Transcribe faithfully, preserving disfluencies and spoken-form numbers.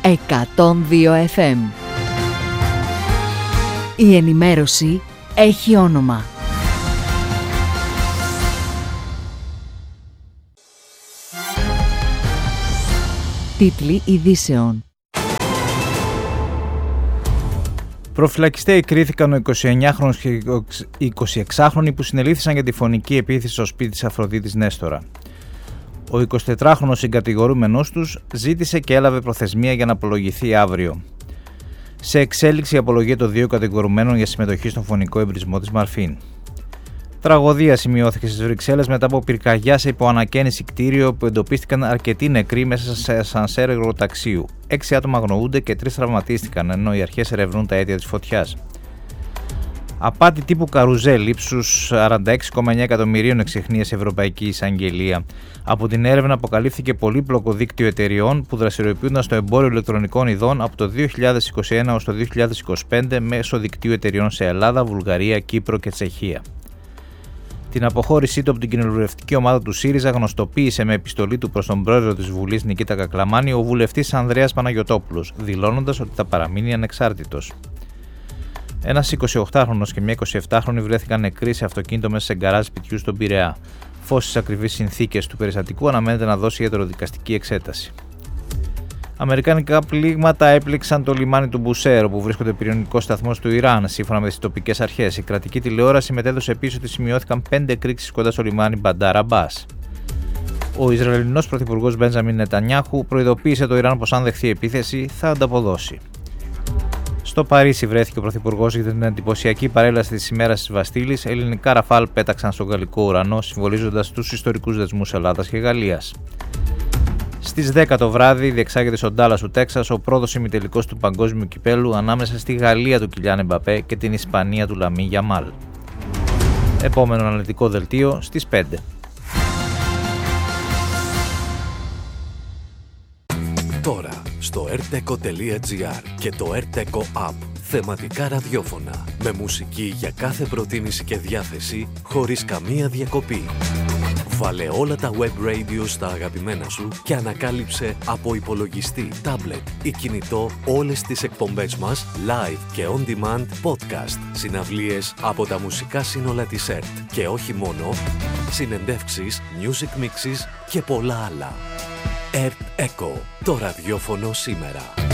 εκατόν δύο εφ εμ. Η ενημέρωση έχει όνομα. Τίτλοι ειδήσεων. Προφυλακιστέοι κρίθηκαν ο εικοσιεννιάχρονος και οι εικοσιεξάχρονοι που συνελήφθησαν για τη φωνική επίθεση στο σπίτι της Αφροδίτης Νέστορα. Ο εικοσιτετράχρονος συγκατηγορούμενος τους ζήτησε και έλαβε προθεσμία για να απολογηθεί αύριο. Σε εξέλιξη η απολογία των δύο κατηγορουμένων για συμμετοχή στον φωνικό εμπρισμό της Μαρφίν. Τραγωδία σημειώθηκε στις Βρυξέλλες μετά από πυρκαγιά σε υποανακαίνιση κτίριο που εντοπίστηκαν αρκετοί νεκροί μέσα σε ασανσέρ υγροταξίου. Έξι άτομα αγνοούνται και τρεις τραυματίστηκαν, ενώ οι αρχές ερευνούν τα αίτια της φωτιάς. Απάτη τύπου καρουζέλ ύψους σαράντα έξι κόμμα εννέα εκατομμυρίων εξεχνίασε η Ευρωπαϊκή Εισαγγελία. Από την έρευνα αποκαλύφθηκε πολύπλοκο δίκτυο εταιριών που δραστηριοποιούνταν στο εμπόριο ηλεκτρονικών ειδών από το δύο χιλιάδες είκοσι ένα έως το δύο χιλιάδες είκοσι πέντε μέσω δικτύου εταιριών σε Ελλάδα, Βουλγαρία, Κύπρο και Τσεχία. Την αποχώρησή του από την κοινοβουλευτική ομάδα του ΣΥΡΙΖΑ γνωστοποίησε με επιστολή του προς τον πρόεδρο της Βουλής Νικήτα Κακλαμάνη ο βουλευτής Ανδρέας Παναγιωτόπουλος, δηλώνοντας ότι θα παραμείνει ανεξάρτητος. Ένας εικοσιοκτάχρονος και μια εικοσιεπτάχρονη βρέθηκαν νεκροί σε αυτοκίνητο μέσα σε γκαράζ σπιτιού στον Πειραιά. Φως στις ακριβείς συνθήκες του περιστατικού αναμένεται να δώσει ιατροδικαστική εξέταση. Αμερικανικά πλήγματα έπληξαν το λιμάνι του Μπουσέρ, όπου βρίσκονται πυρηνικός σταθμός του Ιράν, σύμφωνα με τις τοπικές αρχές. Η κρατική τηλεόραση μετέδωσε επίσης ότι σημειώθηκαν πέντε εκρήξεις κοντά στο λιμάνι Μπαντάρ Αμπάς. Ο Ισραηλινός πρωθυπουργός Μπέντζαμιν Νετανιάχου προειδοποίησε το Ιράν πως αν δεχθεί επίθεση θα ανταποδώσει. Στο Παρίσι βρέθηκε ο πρωθυπουργός για την εντυπωσιακή παρέλαση της ημέρας της Βαστίλης. Ελληνικά ραφάλ πέταξαν στον γαλλικό ουρανό, συμβολίζοντας τους ιστορικούς δεσμούς Ελλάδας και Γαλλίας. Στις δέκα το βράδυ διεξάγεται στο Ντάλλας του Τέξας ο πρώτος ημιτελικός του παγκόσμιου κυπέλου ανάμεσα στη Γαλλία του Κιλιάν Εμπαπέ και την Ισπανία του Λαμίν Γιαμάλ. Επόμενο αναλυτικό δελτίο στις πέντε. Τώρα στο ερτέκο τελεία τζι άρ και το ερτέκο App. Θεματικά ραδιόφωνα με μουσική για κάθε προτίμηση και διάθεση χωρίς καμία διακοπή. Βάλε όλα τα web radio στα αγαπημένα σου και ανακάλυψε από υπολογιστή, tablet ή κινητό όλες τις εκπομπές μας live και on demand podcast, συναυλίες από τα μουσικά σύνολα της ΕΡΤ και όχι μόνο, συνεντεύξεις, music mixes και πολλά άλλα. ΕΡΤ Echo, το ραδιόφωνο σήμερα.